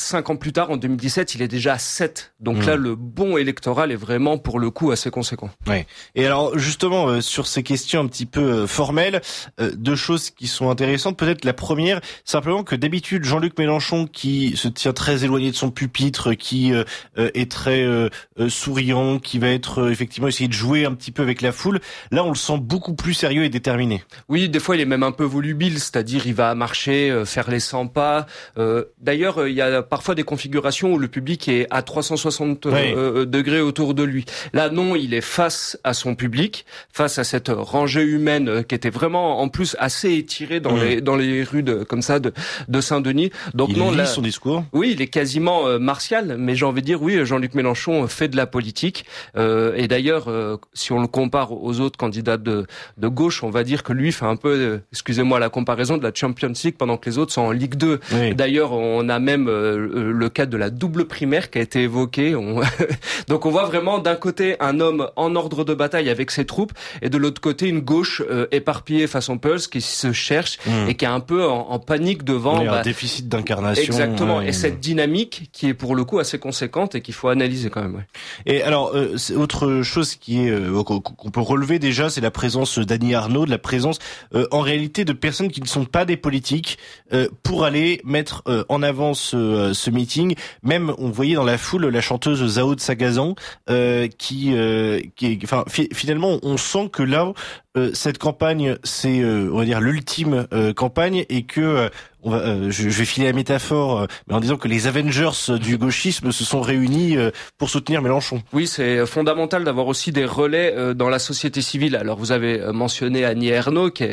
5 ans plus tard, en 2017, il est déjà à 7. Donc là, le bond électoral est vraiment, pour le coup, assez conséquent. Ouais. Et alors, justement, sur ces questions un petit peu formelles, deux choses qui sont intéressantes. Peut-être la première, simplement que d'habitude, Jean-Luc Mélenchon, qui se tient très éloigné de son pupitre, qui est très souriant, qui va être effectivement essayer de jouer un petit peu avec la foule, là, on le sent beaucoup plus sérieux et déterminé. Oui, des fois, il est même un peu volubile, c'est-à-dire il va marcher, faire les 100 pas. D'ailleurs, il y a parfois des configurations où le public est à 360 degrés autour de lui. Là, non, il est face à son public, face à cette rangée humaine qui était vraiment, en plus, assez étirée dans les rues de Saint-Denis. Donc il lit son discours. Oui, il est quasiment martial, mais j'ai envie de dire, oui, Jean-Luc Mélenchon fait de la politique. Et d'ailleurs, si on le compare aux autres candidats de gauche, on va dire que lui fait un peu, excusez-moi la comparaison, de la Champions League pendant que les autres sont en Ligue 2. Oui. D'ailleurs, on a même le cas de la double primaire qui a été évoqué. Donc on voit vraiment d'un côté un homme en ordre de bataille avec ses troupes et de l'autre côté une gauche éparpillée façon Pulse qui se cherche et qui est un peu en panique devant un déficit d'incarnation. Exactement. Et cette dynamique qui est pour le coup assez conséquente et qu'il faut analyser quand même. Ouais. Et alors, autre chose qui est qu'on peut relever déjà, c'est la présence d'Annie Arnaud, de la présence en réalité de personnes qui ne sont pas des politiques pour aller mettre en avant ce meeting. Même on voyait dans la foule la chanteuse Zao de Sagazan qui enfin finalement on sent que là cette campagne c'est on va dire l'ultime campagne et que je vais filer la métaphore, mais en disant que les Avengers du gauchisme se sont réunis pour soutenir Mélenchon. Oui, c'est fondamental d'avoir aussi des relais dans la société civile. Alors, vous avez mentionné Annie Ernaux, qui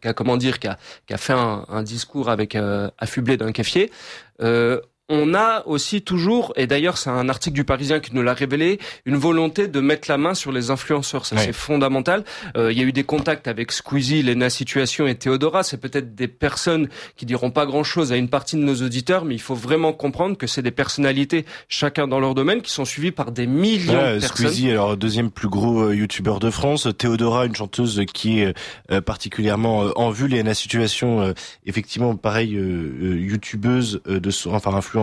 a fait un discours avec affublé d'un kéfier. On a aussi toujours, et d'ailleurs c'est un article du Parisien qui nous l'a révélé, une volonté de mettre la main sur les influenceurs. Ça c'est fondamental. Il y a eu des contacts avec Squeezie, Lena Situation et Théodora. C'est peut-être des personnes qui diront pas grand-chose à une partie de nos auditeurs, mais il faut vraiment comprendre que c'est des personnalités, chacun dans leur domaine, qui sont suivies par des millions de personnes. Squeezie, alors deuxième plus gros youtubeur de France. Théodora, une chanteuse qui est particulièrement en vue. Lena Situation, effectivement, pareil, youtubeuse influenceuse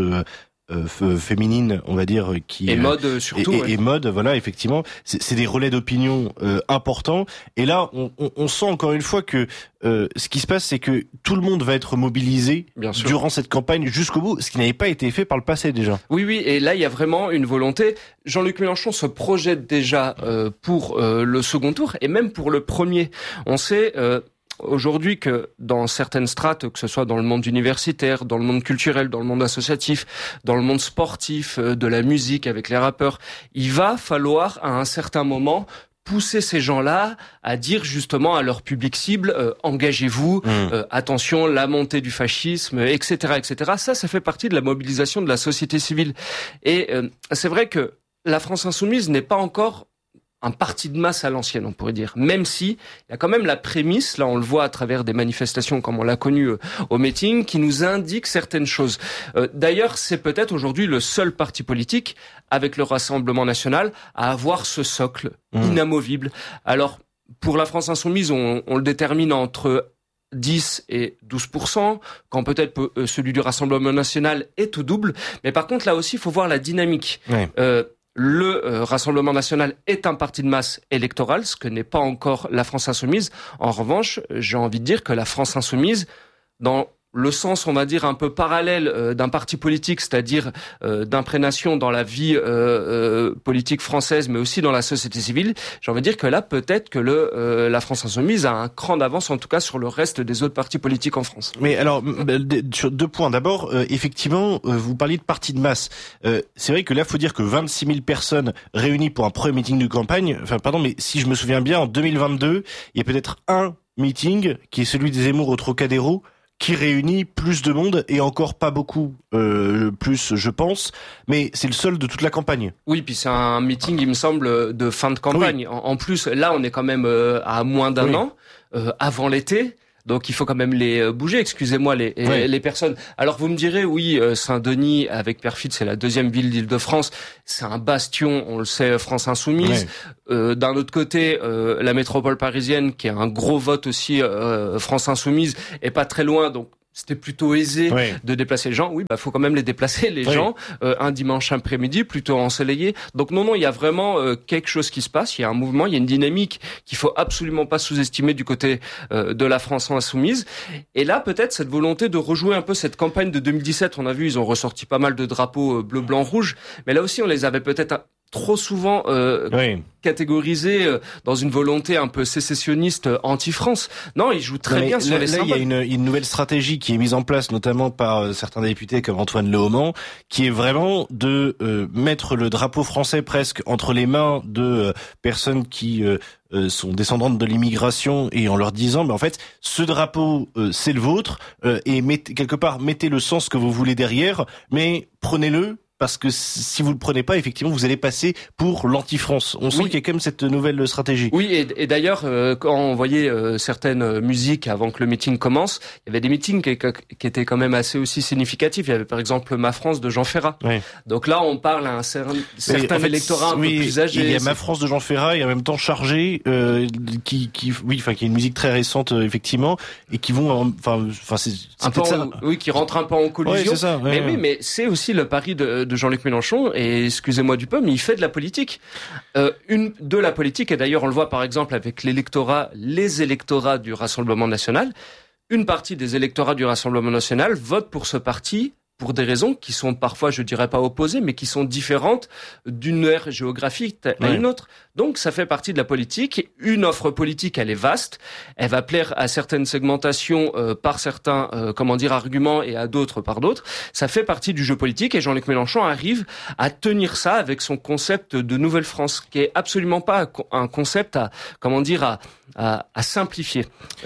féminine, on va dire, qui et mode surtout et mode, voilà, effectivement, c'est des relais d'opinion importants. Et là, on sent encore une fois que ce qui se passe, c'est que tout le monde va être mobilisé durant cette campagne jusqu'au bout, ce qui n'avait pas été fait par le passé déjà. Oui, et là, il y a vraiment une volonté. Jean-Luc Mélenchon se projette déjà pour le second tour et même pour le premier. On sait aujourd'hui que dans certaines strates, que ce soit dans le monde universitaire, dans le monde culturel, dans le monde associatif, dans le monde sportif, de la musique avec les rappeurs, il va falloir à un certain moment pousser ces gens-là à dire justement à leur public cible engagez-vous, attention, la montée du fascisme, etc., etc. Ça fait partie de la mobilisation de la société civile. Et c'est vrai que la France insoumise n'est pas encore un parti de masse à l'ancienne, on pourrait dire. Même si il y a quand même la prémisse, là on le voit à travers des manifestations comme on l'a connu au meeting, qui nous indique certaines choses. D'ailleurs, c'est peut-être aujourd'hui le seul parti politique, avec le Rassemblement national, à avoir ce socle inamovible. Alors, pour la France insoumise, on le détermine entre 10 et 12%, quand peut-être celui du Rassemblement national est au double. Mais par contre, là aussi, il faut voir la dynamique. Le Rassemblement national est un parti de masse électoral, ce que n'est pas encore la France insoumise. En revanche, j'ai envie de dire que la France insoumise, dans le sens, on va dire, un peu parallèle d'un parti politique, c'est-à-dire d'imprégnation dans la vie politique française, mais aussi dans la société civile, j'ai envie de dire que là, peut-être que la France insoumise a un cran d'avance, en tout cas, sur le reste des autres partis politiques en France. Mais alors, sur deux points. D'abord, effectivement, vous parliez de parti de masse. C'est vrai que là, faut dire que 26 000 personnes réunies pour un premier meeting de campagne, mais si je me souviens bien, en 2022, il y a peut-être un meeting, qui est celui des Zemmour au Trocadéro, qui réunit plus de monde et encore pas beaucoup plus, je pense, mais c'est le seul de toute la campagne. Oui, puis c'est un meeting, il me semble, de fin de campagne. Oui. En plus, là, on est quand même à moins d'un an, avant l'été. Donc il faut quand même les bouger, excusez-moi les personnes. Alors vous me direz, oui, Saint-Denis avec Perfit, c'est la deuxième ville d'Île-de-France, c'est un bastion, on le sait, France Insoumise. D'un autre côté, la métropole parisienne, qui a un gros vote aussi, France Insoumise, est pas très loin, donc c'était plutôt aisé de déplacer les gens. Oui, faut quand même les déplacer, les gens, un dimanche après-midi, plutôt ensoleillé. Donc non, il y a vraiment quelque chose qui se passe. Il y a un mouvement, il y a une dynamique qu'il faut absolument pas sous-estimer du côté de la France insoumise. Et là, peut-être cette volonté de rejouer un peu cette campagne de 2017. On a vu, ils ont ressorti pas mal de drapeaux bleu, blanc, rouge. Mais là aussi, on les avait peut-être trop souvent catégorisé dans une volonté un peu sécessionniste anti-France. Non, il joue très bien sur les symboles. Là, il y a une nouvelle stratégie qui est mise en place, notamment par certains députés comme Antoine Leaumont, qui est vraiment de mettre le drapeau français presque entre les mains de personnes qui sont descendantes de l'immigration, et en leur disant, en fait, ce drapeau, c'est le vôtre, et mettez le sens que vous voulez derrière, mais prenez-le, parce que si vous le prenez pas, effectivement, vous allez passer pour l'anti-France. On sent qu'il y a quand même cette nouvelle stratégie. Oui, et d'ailleurs, quand on voyait certaines musiques avant que le meeting commence, il y avait des meetings qui étaient quand même assez aussi significatifs. Il y avait par exemple Ma France de Jean Ferrat. Donc là, on parle à un certain électorat un peu plus âgé. Il y a Ma France de Jean Ferrat et en même temps Chargé, qui est une musique très récente, effectivement, et qui vont, c'est un peu qui rentre un peu en collision. C'est ça, mais c'est aussi le pari de Jean-Luc Mélenchon, et excusez-moi du peu, mais il fait de la politique. De la politique, et d'ailleurs on le voit par exemple avec les électorats du Rassemblement National. Une partie des électorats du Rassemblement National votent pour ce parti pour des raisons qui sont parfois, je dirais pas opposées, mais qui sont différentes d'une aire géographique à une autre. Donc, ça fait partie de la politique. Une offre politique, elle est vaste. Elle va plaire à certaines segmentations par certains, arguments, et à d'autres par d'autres. Ça fait partie du jeu politique, et Jean-Luc Mélenchon arrive à tenir ça avec son concept de Nouvelle France, qui est absolument pas un concept à simplifier.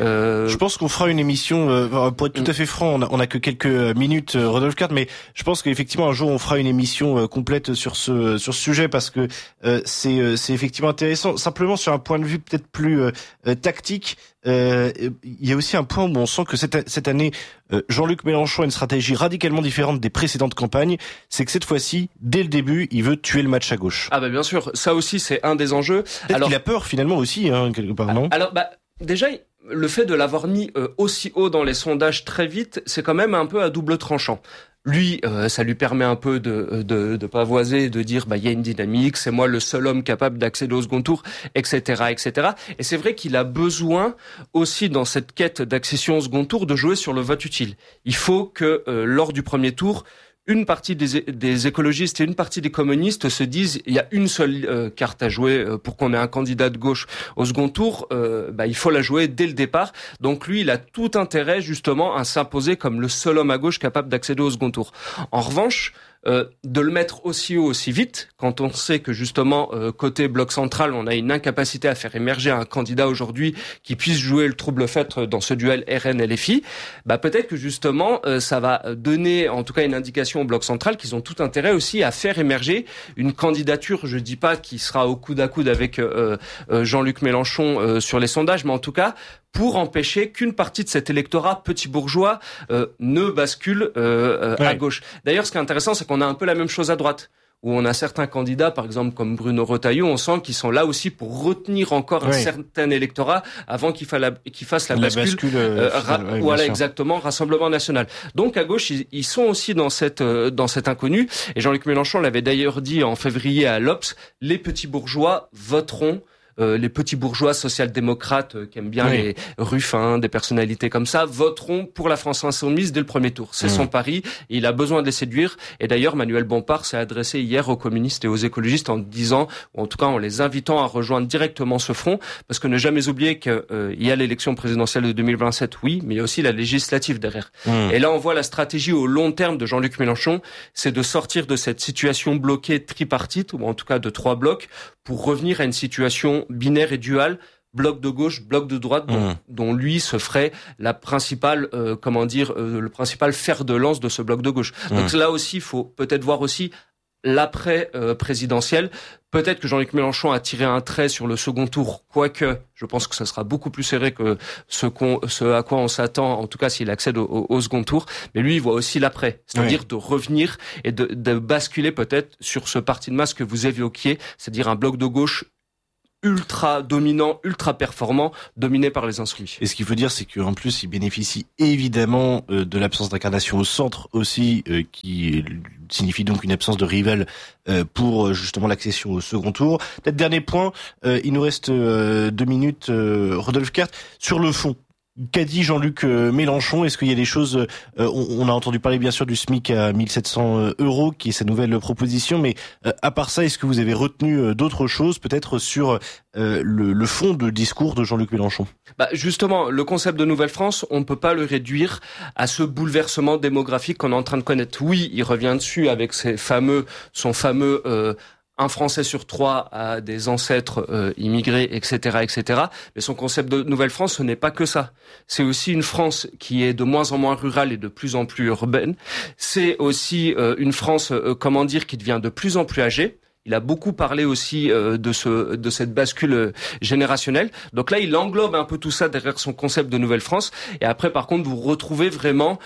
Je pense qu'on fera une émission, pour être tout à fait franc, on a que quelques minutes, Rodolphe Carte, mais je pense qu'effectivement un jour on fera une émission complète sur ce sujet, parce que c'est effectivement intéressant. Simplement sur un point de vue peut-être plus tactique, il y a aussi un point où on sent que cette année, Jean-Luc Mélenchon a une stratégie radicalement différente des précédentes campagnes. C'est que cette fois-ci, dès le début, il veut tuer le match à gauche. Ah bien sûr, ça aussi c'est un des enjeux. Peut-être qu'il a peur finalement aussi, quelque part, non ? Alors déjà, le fait de l'avoir mis aussi haut dans les sondages très vite, c'est quand même un peu à double tranchant. Lui, ça lui permet un peu de pavoiser, de dire il y a une dynamique, c'est moi le seul homme capable d'accéder au second tour, etc., etc. Et c'est vrai qu'il a besoin aussi dans cette quête d'accession au second tour de jouer sur le vote utile. Il faut que lors du premier tour, une partie des écologistes et une partie des communistes se disent il y a une seule carte à jouer pour qu'on ait un candidat de gauche au second tour, il faut la jouer dès le départ. Donc lui, il a tout intérêt justement à s'imposer comme le seul homme à gauche capable d'accéder au second tour. En revanche, de le mettre aussi haut, aussi vite, quand on sait que justement, côté bloc central, on a une incapacité à faire émerger un candidat aujourd'hui qui puisse jouer le trouble-fête dans ce duel RN-LFI, peut-être que justement, ça va donner en tout cas une indication au bloc central qu'ils ont tout intérêt aussi à faire émerger une candidature, je dis pas qui sera au coude à coude avec Jean-Luc Mélenchon sur les sondages, mais en tout cas, pour empêcher qu'une partie de cet électorat petit bourgeois ne bascule à gauche. D'ailleurs, ce qui est intéressant, c'est qu'on a un peu la même chose à droite, où on a certains candidats, par exemple comme Bruno Retailleau, on sent qu'ils sont là aussi pour retenir encore un certain électorat avant qu'il fasse la bascule. Exactement, Rassemblement National. Donc à gauche, ils sont aussi dans cet inconnu. Et Jean-Luc Mélenchon l'avait d'ailleurs dit en février à l'Obs, les petits bourgeois voteront. Les petits bourgeois social-démocrates qui aiment bien les Ruffin, des personnalités comme ça, voteront pour la France insoumise dès le premier tour. C'est son pari, et il a besoin de les séduire. Et d'ailleurs, Manuel Bompard s'est adressé hier aux communistes et aux écologistes en disant, ou en tout cas en les invitant à rejoindre directement ce front, parce que ne jamais oublier qu'il y a l'élection présidentielle de 2027, oui, mais il y a aussi la législative derrière. Et là, on voit la stratégie au long terme de Jean-Luc Mélenchon, c'est de sortir de cette situation bloquée tripartite, ou en tout cas de 3 blocs, pour revenir à une situation binaire et dual, bloc de gauche, bloc de droite, dont lui se ferait la principale, le principal fer de lance de ce bloc de gauche. Donc là aussi, il faut peut-être voir aussi l'après présidentiel. Peut-être que Jean-Luc Mélenchon a tiré un trait sur le second tour, quoique je pense que ça sera beaucoup plus serré que ce à quoi on s'attend, en tout cas s'il accède au second tour. Mais lui, il voit aussi l'après, c'est-à-dire de revenir et de basculer peut-être sur ce parti de masse que vous évoquiez, c'est-à-dire un bloc de gauche ultra dominant, ultra performant, dominé par les instruits. Et ce qu'il faut dire, c'est qu'en plus, il bénéficie évidemment de l'absence d'incarnation au centre aussi, qui signifie donc une absence de rival pour justement l'accession au second tour. Peut-être dernier point, il nous reste 2 minutes, Rodolphe Kert, sur le fond. Qu'a dit Jean-Luc Mélenchon? Est-ce qu'il y a des choses... on a entendu parler bien sûr du SMIC à 1700 €, qui est sa nouvelle proposition, mais à part ça, est-ce que vous avez retenu d'autres choses, peut-être sur le fond de discours de Jean-Luc Mélenchon? Justement, le concept de Nouvelle-France, on ne peut pas le réduire à ce bouleversement démographique qu'on est en train de connaître. Oui, il revient dessus avec son fameux un Français sur 3 a des ancêtres immigrés, etc., etc. Mais son concept de Nouvelle-France, ce n'est pas que ça. C'est aussi une France qui est de moins en moins rurale et de plus en plus urbaine. C'est aussi une France, qui devient de plus en plus âgée. Il a beaucoup parlé aussi de cette bascule générationnelle. Donc là, il englobe un peu tout ça derrière son concept de Nouvelle-France. Et après, par contre, vous retrouvez vraiment...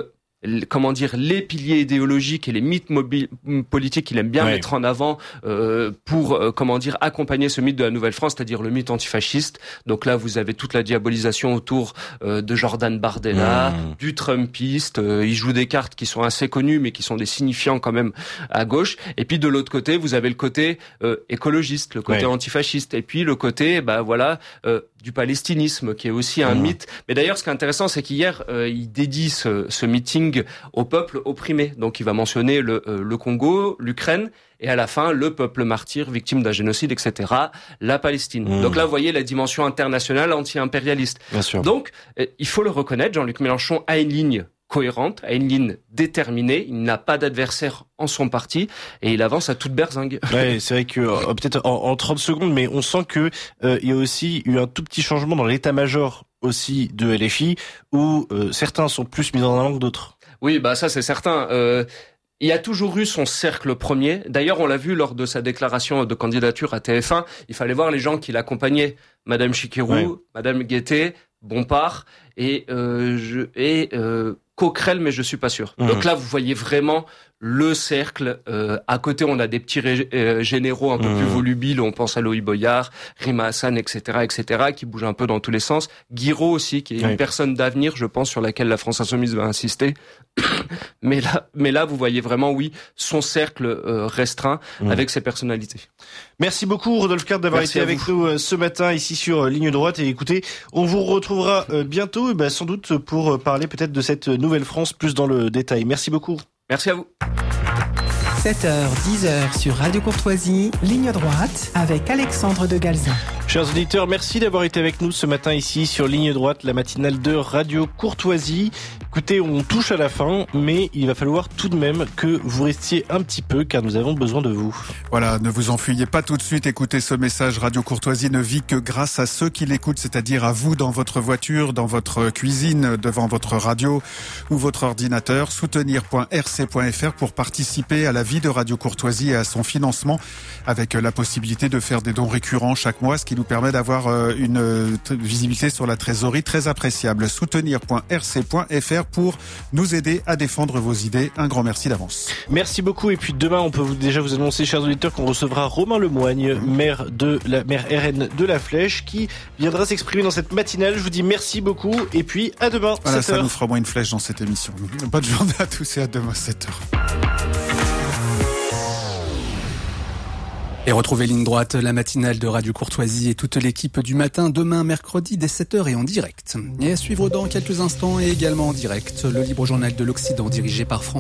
les piliers idéologiques et les mythes politiques qu'il aime bien mettre en avant pour accompagner ce mythe de la Nouvelle-France, c'est-à-dire le mythe antifasciste. Donc là, vous avez toute la diabolisation autour de Jordan Bardella, du Trumpiste. Il joue des cartes qui sont assez connues, mais qui sont des signifiants quand même à gauche. Et puis de l'autre côté, vous avez le côté écologiste, le côté antifasciste, et puis le côté du palestinisme, qui est aussi un mythe. Mais d'ailleurs, ce qui est intéressant, c'est qu'hier, il dédie ce meeting au peuple opprimé. Donc, il va mentionner le Congo, l'Ukraine, et à la fin, le peuple martyr, victime d'un génocide, etc., la Palestine. Donc là, vous voyez la dimension internationale anti-impérialiste. Bien sûr. Donc, il faut le reconnaître, Jean-Luc Mélenchon a une ligne cohérente, a une ligne déterminée, il n'a pas d'adversaire en son parti et il avance à toute berzingue. Ouais, c'est vrai que peut-être en 30 secondes, mais on sent que il y a aussi eu un tout petit changement dans l'état-major aussi de LFI où certains sont plus mis en avant que d'autres. Oui, ça c'est certain. Il y a toujours eu son cercle premier. D'ailleurs, on l'a vu lors de sa déclaration de candidature à TF1. Il fallait voir les gens qui l'accompagnaient. Madame Chikirou, Madame Guettet, Bompard et Coquerel, mais je suis pas sûr. Donc là, vous voyez vraiment le cercle. À côté, on a des petits généraux un peu plus volubiles. On pense à Loïc Boyard, Rima Hassan, etc., qui bougent un peu dans tous les sens. Guiraud aussi, qui est une personne d'avenir, je pense, sur laquelle la France Insoumise va insister. mais là, vous voyez vraiment, son cercle restreint avec ses personnalités. Merci beaucoup, Rodolphe Kert, d'avoir été avec nous ce matin ici sur Ligne Droite. Et écoutez, on vous retrouvera bientôt, sans doute pour parler peut-être de cette nouvelle France plus dans le détail. Merci beaucoup. Merci à vous. 7h, 10h sur Radio Courtoisie, Ligne Droite avec Alexandre de Galzin. Chers auditeurs, merci d'avoir été avec nous ce matin ici sur Ligne Droite, la matinale de Radio Courtoisie. Écoutez, on touche à la fin, mais il va falloir tout de même que vous restiez un petit peu, car nous avons besoin de vous. Voilà, ne vous enfuyez pas tout de suite. Écoutez ce message. Radio Courtoisie ne vit que grâce à ceux qui l'écoutent, c'est-à-dire à vous dans votre voiture, dans votre cuisine, devant votre radio ou votre ordinateur. Soutenir.rc.fr pour participer à la vie de Radio Courtoisie et à son financement, avec la possibilité de faire des dons récurrents chaque mois, ce qui nous permet d'avoir une visibilité sur la trésorerie très appréciable. Soutenir.rc.fr pour nous aider à défendre vos idées. Un grand merci d'avance. Merci beaucoup. Et puis demain, on peut déjà vous annoncer, chers auditeurs, qu'on recevra Romain Lemoigne, maire RN de La Flèche, qui viendra s'exprimer dans cette matinale. Je vous dis merci beaucoup et puis à demain. Voilà, 7h. Ça nous fera moins une flèche dans cette émission. Bonne journée à tous et à demain 7h. Et retrouvez Ligne Droite, la matinale de Radio Courtoisie et toute l'équipe du matin demain mercredi dès 7h et en direct. Et à suivre dans quelques instants et également en direct, le Libre Journal de l'Occident dirigé par François